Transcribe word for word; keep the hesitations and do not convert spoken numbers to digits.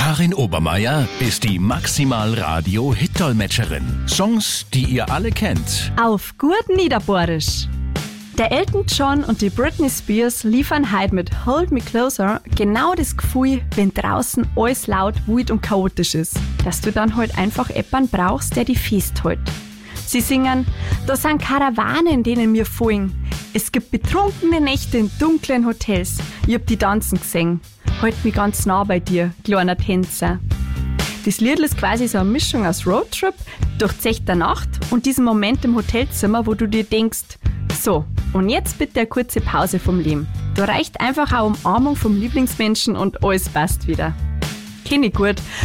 Karin Obermeier ist die Maximal-Radio-Hit-Dolmetscherin. Songs, die ihr alle kennt. Auf gut Niederbohrisch. Der Elton John und die Britney Spears liefern heute mit Hold Me Closer genau das Gefühl, wenn draußen alles laut, wild und chaotisch ist, dass du dann halt einfach jemanden brauchst, der dich festhält. Sie singen, da sind Karawanen, in denen wir folgen. Es gibt betrunkene Nächte in dunklen Hotels. Ich hab die tanzen gesehen. Halt mich ganz nah bei dir, kleiner Tänzer. Das Lied ist quasi so eine Mischung aus Roadtrip, durchzechter Nacht und diesem Moment im Hotelzimmer, wo du dir denkst, so, und jetzt bitte eine kurze Pause vom Leben. Da reicht einfach eine Umarmung vom Lieblingsmenschen und alles passt wieder. Kenn ich gut.